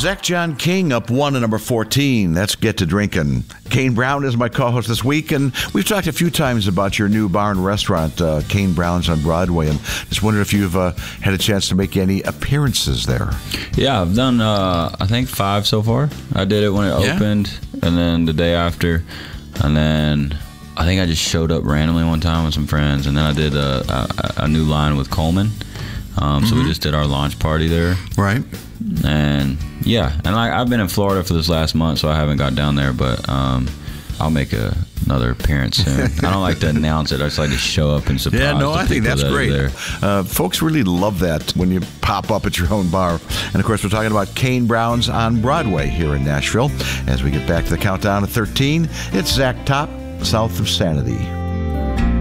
Zach John King up 1 at number 14. That's Get to Drinkin'. Kane Brown is my co-host this week, and we've talked a few times about your new bar and restaurant, Kane Brown's on Broadway, and just wondered if you've had a chance to make any appearances there. Yeah, I've done, I think 5 so far. I did it when it opened, and then the day after, and then I think I just showed up randomly one time with some friends, and then I did a new line with Coleman. So we just did our launch party there. Right. And yeah, and I've been in Florida for this last month, so I haven't got down there, but I'll make another appearance soon. I don't like to announce it. I just like to show up and surprise. Yeah, no, I think that's great. Folks really love that when you pop up at your own bar. And of course, we're talking about Kane Brown's on Broadway here in Nashville. As we get back to the countdown to 13, it's Zach Top, South of Sanity.